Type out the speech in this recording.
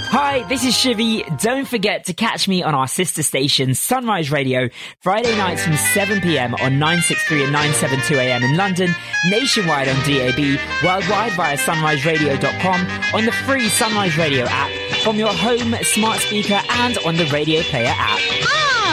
Hi, this is Shivy. Don't forget to catch me on our sister station, Sunrise Radio, Friday nights from 7pm on 963 and 972am in London, nationwide on DAB, worldwide via sunriseradio.com, on the free Sunrise Radio app, from your home, smart speaker, and on the Radio Player app.